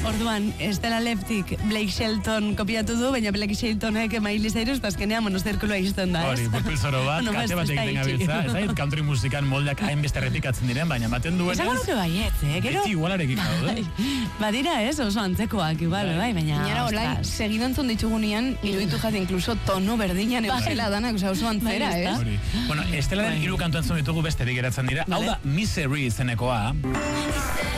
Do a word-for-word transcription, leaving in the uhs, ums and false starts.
Orduan, Estela Leptik Blake Shelton kopiatu du, baina Blake Sheltonek Miley Cyrus, eta azkenean monozirkuloa izten da, ez? Hori, burpil zoro bat, Bueno, kate ez bat da egiten itxi. gabiltza, ez da, country musikan moldeak hainbeste errepikatzen diren, baina ematen duenez... Esango nuke baiet, eh? Gero... Beti igualarekin daude. Badira, ez? Oso antzekoak, igual, bai, baina... Gainera, olai, segidantzun ditugunean, iruditu jat, inkluso tono berdinan eusela danak, oza, oso antzera, Bai, ez? Hori. Bueno, Estelaren hiru kantu entzun ditugu beste bi geratzen dira. Hau da, Misery izenekoa.